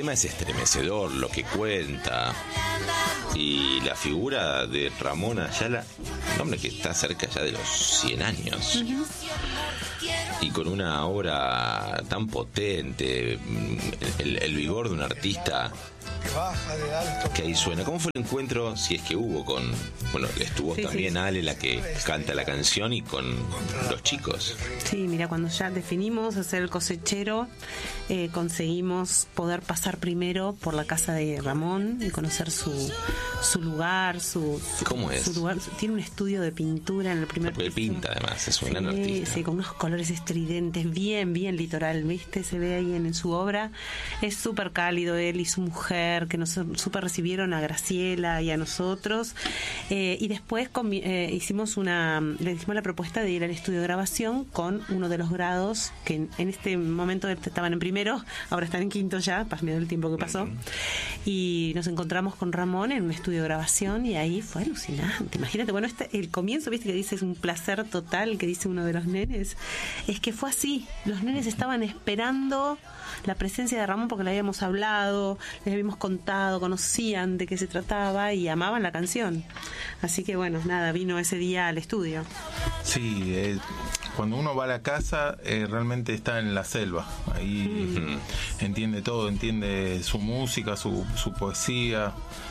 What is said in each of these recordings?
tema es estremecedor, lo que cuenta. Y la figura de Ramón Ayala, un hombre que está cerca ya de los 100 años. Y con una obra tan potente, el vigor de un artista que ahí suena. ¿Cómo fue el encuentro, si es que hubo, con... Bueno, estuvo también Ale, la que canta la canción, y con los chicos? Sí, mira, cuando ya definimos hacer el cosechero, conseguimos poder pasar primero por la casa de Ramón y conocer su lugar, ¿Cómo es? Su lugar. Tiene un estudio de pintura en el primer piso. Porque él pinta, además, es un gran artista. Sí, con unos colores estridentes, bien litoral, ¿viste? Se ve ahí en su obra. Es súper cálido él y su mujer, que nos súper recibieron a Graciela y a nosotros. Y después le hicimos la propuesta de ir al estudio de grabación con uno de los grados que en este momento estaban en primero, ahora están en quinto ya, pasando el tiempo que pasó. Y nos encontramos con Ramón en un estudio de grabación y ahí fue alucinante. Imagínate, bueno, el comienzo, viste que dice, es un placer total, que dice uno de los nenes. Es que fue así, los nenes estaban esperando la presencia de Ramón porque le habíamos hablado, les habíamos contado, conocían de qué se trataba y amaban la canción. Así que bueno, nada, vino ese día al estudio. Sí, cuando uno va a la casa, realmente está en la selva. Ahí entiende todo, entiende su música, su poesía.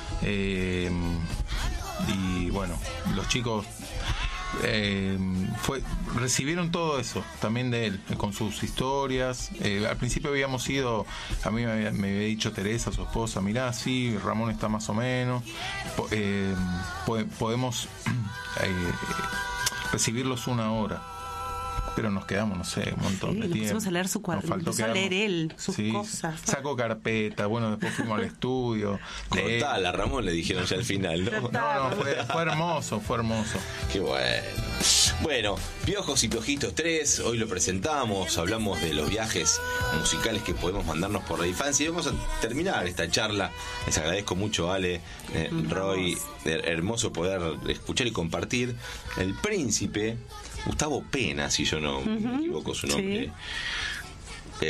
Y bueno, los chicos recibieron todo eso también de él, con sus historias. Al principio habíamos ido, a mí me había dicho Teresa, su esposa, mirá, sí, Ramón está más o menos, podemos recibirlos una hora. Pero nos quedamos, no sé, un montón de tiempo. Empezamos a leer su cuaderno, empezó a leer él, sus cosas. Saco carpeta, bueno, después fuimos al estudio. Cortala, a Ramón le dijeron ya al final, ¿no? No, fue hermoso, fue hermoso. Qué bueno. Bueno, Piojos y Piojitos 3, hoy lo presentamos, hablamos de los viajes musicales que podemos mandarnos por la infancia y vamos a terminar esta charla. Les agradezco mucho, Ale, Roy, hermoso poder escuchar y compartir. El Príncipe, Gustavo Pena, si yo no me equivoco su nombre. Sí.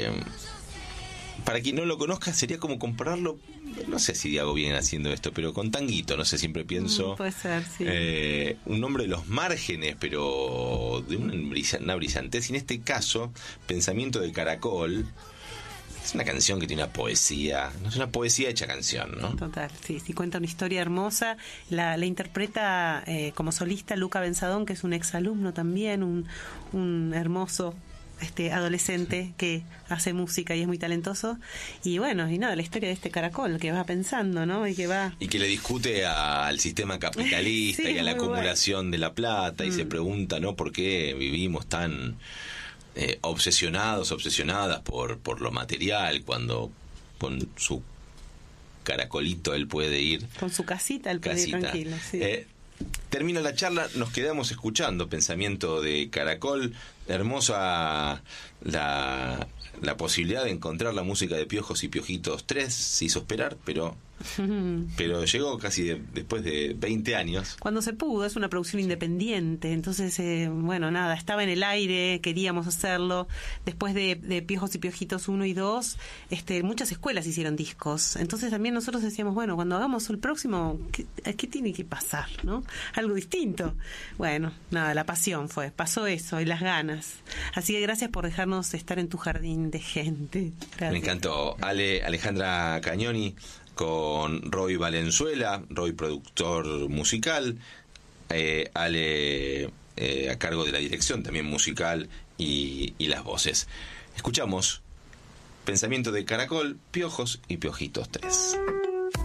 Para quien no lo conozca, sería como compararlo, no sé si hago bien haciendo esto, pero con Tanguito, no sé, siempre pienso. Puede ser, sí. Un hombre de los márgenes, pero de una brillantez. Y en este caso, Pensamiento de Caracol, es una canción que tiene una poesía, no es una poesía hecha canción, ¿no? Total, sí, cuenta una historia hermosa. La interpreta como solista Luca Benzadón, que es un exalumno también, un hermoso adolescente que hace música y es muy talentoso. Y bueno, y nada, la historia de este caracol que va pensando, ¿no? Y que le discute al sistema capitalista y a la acumulación de la plata y se pregunta, ¿no? ¿Por qué vivimos tan obsesionadas por lo material, cuando con su caracolito él puede ir, con su casita él puede ir tranquilo? Sí. Termina la charla, nos quedamos escuchando Pensamiento de Caracol. Hermosa la posibilidad de encontrar la música de Piojos y Piojitos 3. Se hizo esperar, pero llegó casi después de 20 años. Cuando se pudo, es una producción independiente. Entonces, bueno, nada, estaba en el aire, queríamos hacerlo. Después de Piojos y Piojitos 1 y 2, muchas escuelas hicieron discos. Entonces también nosotros decíamos, bueno, cuando hagamos el próximo, ¿qué tiene que pasar, no? Algo distinto. Bueno, nada, la pasión pasó eso y las ganas. Así que gracias por dejarnos estar en tu jardín de gente. Gracias. Me encantó. Alejandra Cagnoni con Roy Valenzuela, Roy productor musical, Ale a cargo de la dirección también musical y las voces. Escuchamos Pensamiento de Caracol, Piojos y Piojitos 3.